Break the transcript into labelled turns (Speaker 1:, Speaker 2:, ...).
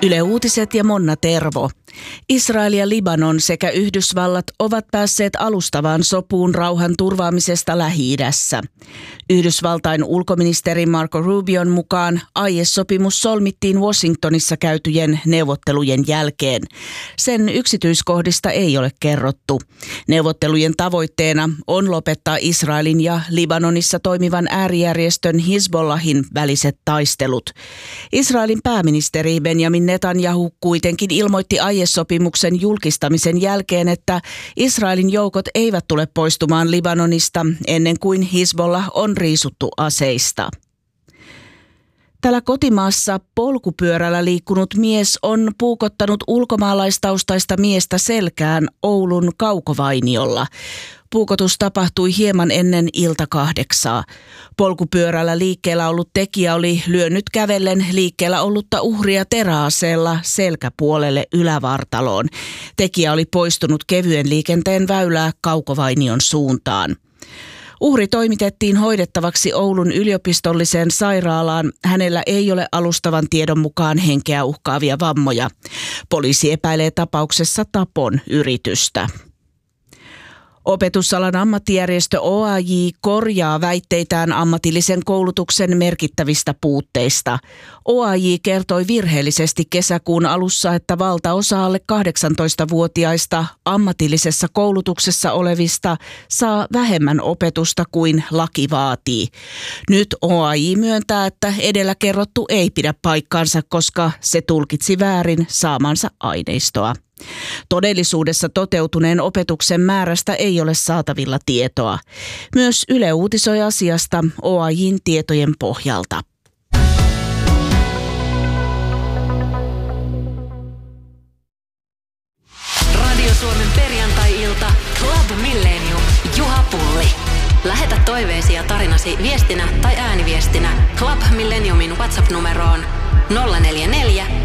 Speaker 1: Yle Uutiset ja Monna Tervo. Israel ja Libanon sekä Yhdysvallat ovat päässeet alustavaan sopuun rauhan turvaamisesta Lähi-idässä. Yhdysvaltain ulkoministeri Marco Rubion mukaan aiesopimus solmittiin Washingtonissa käytyjen neuvottelujen jälkeen. Sen yksityiskohdista ei ole kerrottu. Neuvottelujen tavoitteena on lopettaa Israelin ja Libanonissa toimivan äärijärjestön Hizbollahin väliset taistelut. Israelin pääministeri Benjamin Netanyahu kuitenkin ilmoitti aiesopimuksen julkistamisen jälkeen, että Israelin joukot eivät tule poistumaan Libanonista ennen kuin Hizbollah on riisuttu aseista. Täällä kotimaassa polkupyörällä liikkunut mies on puukottanut ulkomaalaistaustaista miestä selkään Oulun Kaukovainiolla. Puukotus tapahtui hieman ennen 8:00. Polkupyörällä liikkeellä ollut tekijä oli lyönyt kävellen liikkeellä ollutta uhria teräaseella selkäpuolelle ylävartaloon. Tekijä oli poistunut kevyen liikenteen väylää Kaukovainion suuntaan. Uhri toimitettiin hoidettavaksi Oulun yliopistolliseen sairaalaan. Hänellä ei ole alustavan tiedon mukaan henkeä uhkaavia vammoja. Poliisi epäilee tapauksessa tapon yritystä. Opetusalan ammattijärjestö OAJ korjaa väitteitään ammatillisen koulutuksen merkittävistä puutteista. OAJ kertoi virheellisesti kesäkuun alussa, että valtaosa alle 18-vuotiaista ammatillisessa koulutuksessa olevista saa vähemmän opetusta kuin laki vaatii. Nyt OAJ myöntää, että edellä kerrottu ei pidä paikkaansa, koska se tulkitsi väärin saamansa aineistoa. Todellisuudessa toteutuneen opetuksen määrästä ei ole saatavilla tietoa. Myös Yle uutisoi asiasta OAJ:n tietojen pohjalta.
Speaker 2: Radio Suomen perjantai-ilta Club Millennium. Juha Pulli. Lähetä toiveesi ja tarinasi viestinä tai ääniviestinä Club Millenniumin WhatsApp-numeroon 044